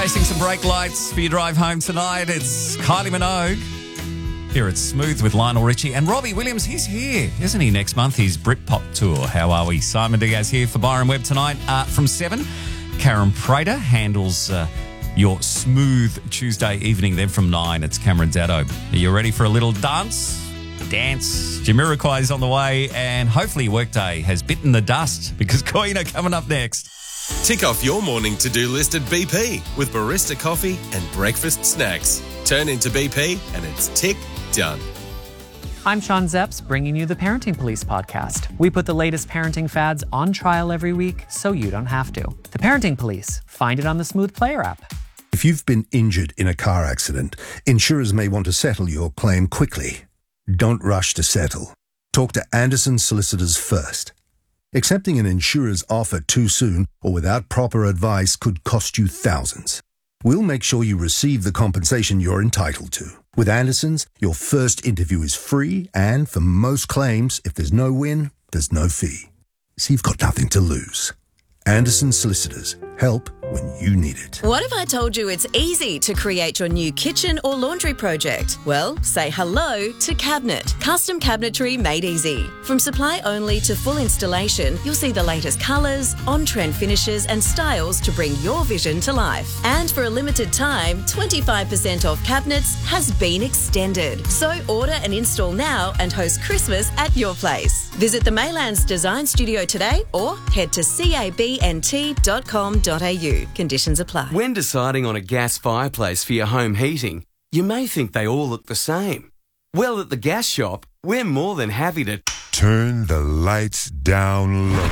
Chasing some brake lights for your drive home tonight. It's Kylie Minogue here at Smooth with Lionel Richie. And Robbie Williams, he's here, isn't he, next month? His Britpop tour. How are we? Simon Diaz here for Byron Webb tonight from 7. Karen Prater handles your Smooth Tuesday evening. Then from 9, it's Cameron Zaddo. Are you ready for a little dance? Jamiroquai's on the way, and hopefully your workday has bitten the dust because Koina coming up next. Tick off your morning to-do list at BP with barista coffee and breakfast snacks. Turn into BP and it's tick done. I'm Sean Zepps, bringing you the Parenting Police podcast. We put the latest parenting fads on trial every week so you don't have to. The Parenting Police. Find it on the Smooth Player app. If you've been injured in a car accident, insurers may want to settle your claim quickly. Don't rush to settle. Talk to Anderson Solicitors first. Accepting an insurer's offer too soon or without proper advice could cost you thousands. We'll make sure you receive the compensation you're entitled to. With Anderson's, your first interview is free, and for most claims, if there's no win, there's no fee. So you've got nothing to lose. Anderson Solicitors. Help when you need it. What if I told you it's easy to create your new kitchen or laundry project? Well, say hello to Cabinet. Custom cabinetry made easy. From supply only to full installation, you'll see the latest colours, on-trend finishes and styles to bring your vision to life. And for a limited time, 25% off cabinets has been extended. So order and install now and host Christmas at your place. Visit the Maylands Design Studio today or head to cabnt.com.au. Conditions apply. When deciding on a gas fireplace for your home heating, you may think they all look the same. Well, at the gas shop, we're more than happy to turn the lights down low.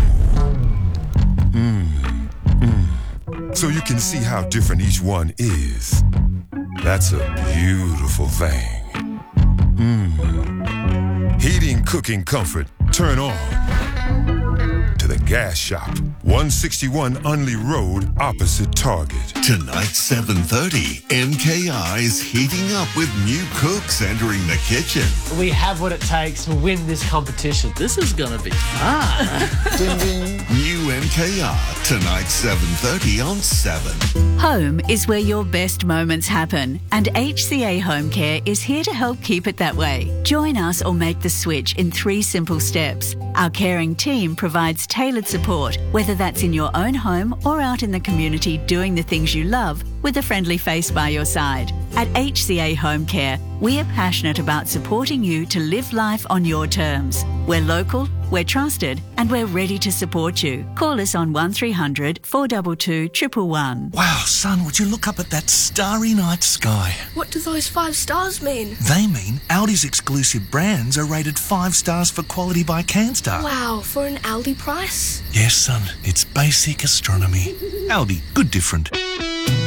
So you can see how different each one is. That's a beautiful thing. Heating, cooking, comfort, turn on. To the gas shop, 161 Unley Road, opposite Target. Tonight, 7:30, MKR is heating up with new cooks entering the kitchen. We have what it takes to win this competition. This is going to be fun. Ding, ding. New MKR, tonight, 7:30 on 7. Home is where your best moments happen, and HCA Home Care is here to help keep it that way. Join us or make the switch in 3 simple steps. Our caring team provides tailored support, whether that's in your own home or out in the community doing the things you love with a friendly face by your side. At HCA Home Care, we are passionate about supporting you to live life on your terms. We're local, we're trusted, and we're ready to support you. Call us on 1300 422 111. Wow, son, would you look up at that starry night sky? What do those 5 stars mean? They mean Aldi's exclusive brands are rated 5 stars for quality by Canstar. Wow, for an Aldi price? Yes, son, it's basic astronomy. Aldi, good different.